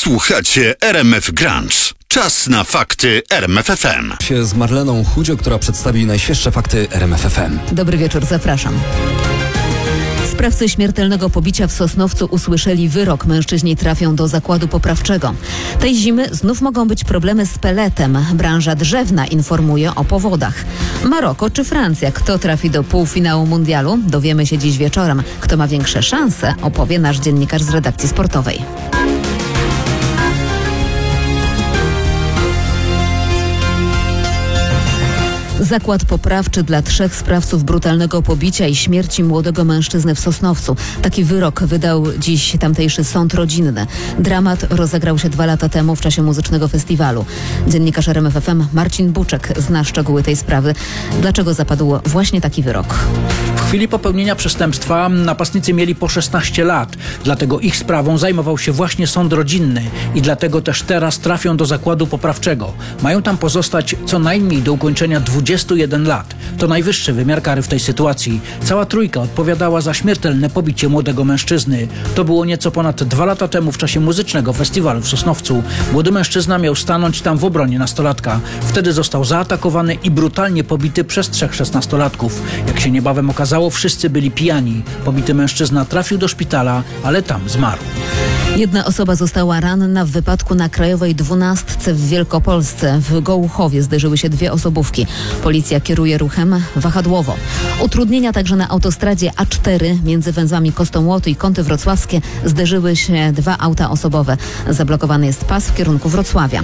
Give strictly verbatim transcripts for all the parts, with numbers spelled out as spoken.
Słuchacie R M F Grunge. Czas na fakty R M F F M. Się z Marleną Chudzio, która przedstawi najświeższe fakty R M F F M. Dobry wieczór, zapraszam. Sprawcy śmiertelnego pobicia w Sosnowcu usłyszeli wyrok. Mężczyźni trafią do zakładu poprawczego. Tej zimy znów mogą być problemy z peletem. Branża drzewna informuje o powodach. Maroko czy Francja? Kto trafi do półfinału mundialu? Dowiemy się dziś wieczorem. Kto ma większe szanse? Opowie nasz dziennikarz z redakcji sportowej. Zakład poprawczy dla trzech sprawców brutalnego pobicia i śmierci młodego mężczyzny w Sosnowcu. Taki wyrok wydał dziś tamtejszy sąd rodzinny. Dramat rozegrał się dwa lata temu w czasie muzycznego festiwalu. Dziennikarz R M F F M Marcin Buczek zna szczegóły tej sprawy. Dlaczego zapadł właśnie taki wyrok? W chwili popełnienia przestępstwa napastnicy mieli po szesnaście lat. Dlatego ich sprawą zajmował się właśnie sąd rodzinny i dlatego też teraz trafią do zakładu poprawczego. Mają tam pozostać co najmniej do ukończenia dwudziestu jeden lat. To najwyższy wymiar kary w tej sytuacji. Cała trójka odpowiadała za śmiertelne pobicie młodego mężczyzny. To było nieco ponad dwa lata temu w czasie muzycznego festiwalu w Sosnowcu. Młody mężczyzna miał stanąć tam w obronie nastolatka. Wtedy został zaatakowany i brutalnie pobity przez trzech szesnastolatków. Jak się niebawem okazało, wszyscy byli pijani. Pobity mężczyzna trafił do szpitala, ale tam zmarł. Jedna osoba została ranna w wypadku na Krajowej dwunastce w Wielkopolsce. W Gołuchowie zderzyły się dwie osobówki. Policja kieruje ruchem wahadłowo. Utrudnienia także na autostradzie A cztery między węzłami Kostołłoty i Kąty Wrocławskie zderzyły się dwa auta osobowe. Zablokowany jest pas w kierunku Wrocławia.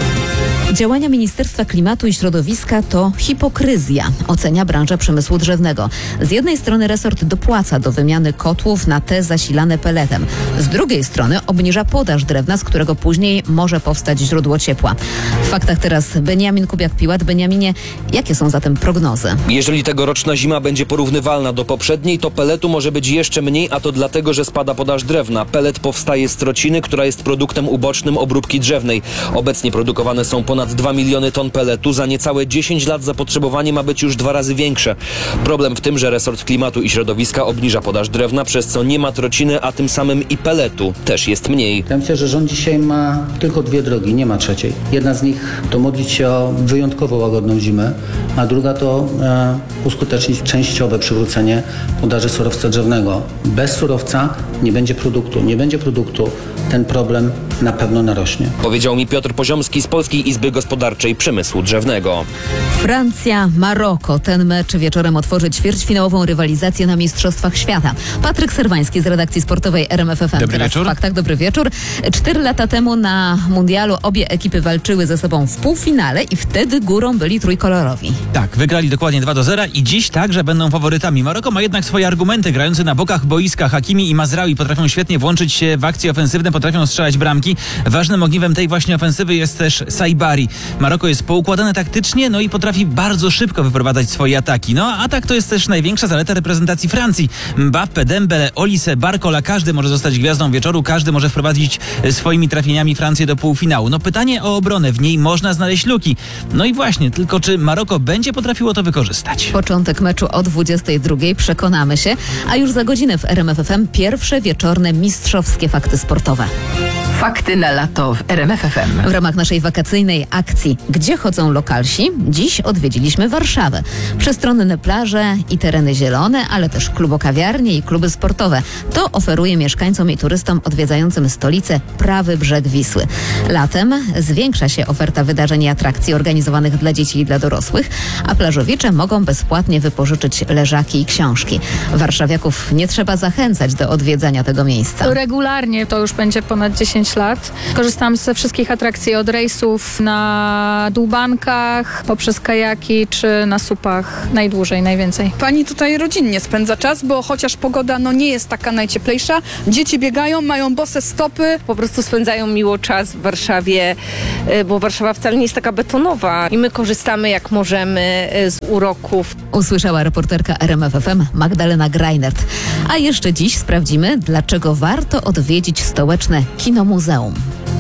Działania Ministerstwa Klimatu i Środowiska to hipokryzja, ocenia branża przemysłu drzewnego. Z jednej strony resort dopłaca do wymiany kotłów na te zasilane peletem. Z drugiej strony obniża podaż drewna, z którego później może powstać źródło ciepła. W faktach teraz Beniamin Kubiak-Piłat. Beniaminie, jakie są zatem prognozy? Jeżeli tegoroczna zima będzie porównywalna do poprzedniej, to peletu może być jeszcze mniej, a to dlatego, że spada podaż drewna. Pelet powstaje z trociny, która jest produktem ubocznym obróbki drzewnej. Obecnie produkowane są ponad Ponad dwa miliony ton peletu. Za niecałe dziesięć lat zapotrzebowanie ma być już dwa razy większe. Problem w tym, że resort klimatu i środowiska obniża podaż drewna, przez co nie ma trociny, a tym samym i peletu też jest mniej. Ja myślę, że rząd dzisiaj ma tylko dwie drogi, nie ma trzeciej. Jedna z nich to modlić się o wyjątkowo łagodną zimę, a druga to e, uskutecznić częściowe przywrócenie podaży surowca drzewnego. Bez surowca nie będzie produktu. Nie będzie produktu, ten problem na pewno narośnie. Powiedział mi Piotr Poziomski z Polskiej Izby Gospodarczej Przemysłu Drzewnego. Francja, Maroko. Ten mecz wieczorem otworzy ćwierćfinałową rywalizację na Mistrzostwach Świata. Patryk Serwański z redakcji sportowej R M F F M. Dobry Teraz wieczór. w faktach. Dobry wieczór. Cztery lata temu na mundialu obie ekipy walczyły ze sobą w półfinale i wtedy górą byli trójkolorowi. Tak, wygrali dokładnie dwa do zera i dziś także będą faworytami. Maroko ma jednak swoje argumenty. Grający na bokach boiska Hakimi i Mazraoui potrafią świetnie włączyć się w akcje ofensywne, potrafią strzelać bramki. Ważnym ogniwem tej właśnie ofensywy jest też Saibari. Maroko jest poukładane taktycznie, no i potrafi bardzo szybko wyprowadzać swoje ataki. No a atak to jest też największa zaleta reprezentacji Francji. Mbappé, Dembele, Olise, Barcola, każdy może zostać gwiazdą wieczoru, każdy może wprowadzić swoimi trafieniami Francję do półfinału. No pytanie o obronę, w niej można znaleźć luki. No i właśnie, tylko czy Maroko będzie potrafiło to wykorzystać? Początek meczu o dwudziestej drugiej, przekonamy się, a już za godzinę w R M F F M pierwsze wieczorne mistrzowskie fakty sportowe. Fakty na lato w R M F F M. W ramach naszej wakacyjnej akcji Gdzie chodzą lokalsi? Dziś odwiedziliśmy Warszawę. Przestronne plaże i tereny zielone, ale też klubokawiarnie i kluby sportowe. To oferuje mieszkańcom i turystom odwiedzającym stolicę prawy brzeg Wisły. Latem zwiększa się oferta wydarzeń i atrakcji organizowanych dla dzieci i dla dorosłych, a plażowicze mogą bezpłatnie wypożyczyć leżaki i książki. Warszawiaków nie trzeba zachęcać do odwiedzania tego miejsca. Regularnie, to już będzie ponad dziesięć lat. Korzystam ze wszystkich atrakcji, od rejsów na dłubankach, poprzez kajaki czy na supach. Najdłużej, najwięcej. Pani tutaj rodzinnie spędza czas, bo chociaż pogoda no nie jest taka najcieplejsza, dzieci biegają, mają bose stopy. Po prostu spędzają miło czas w Warszawie, bo Warszawa wcale nie jest taka betonowa i my korzystamy jak możemy z uroków. Usłyszała reporterka R M F F M Magdalena Greinert. A jeszcze dziś sprawdzimy, dlaczego warto odwiedzić stołeczne Kinomuzeum.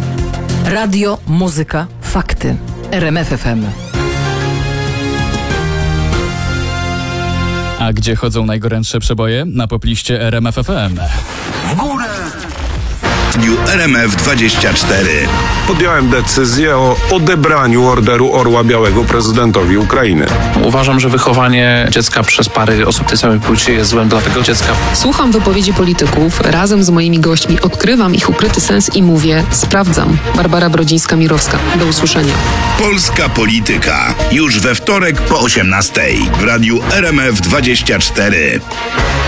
Radio, muzyka, fakty. R M F F M. A gdzie chodzą najgorętsze przeboje? Na popliście R M F F M. W górę, radiu R M F dwadzieścia cztery. Podjąłem decyzję o odebraniu Orderu Orła Białego prezydentowi Ukrainy. Uważam, że wychowanie dziecka przez pary osób tej samej płci jest złem dla tego dziecka. Słucham wypowiedzi polityków, razem z moimi gośćmi odkrywam ich ukryty sens i mówię, sprawdzam. Barbara Brodzińska-Mirowska. Do usłyszenia. Polska polityka. Już we wtorek po osiemnastej w radiu R M F dwadzieścia cztery.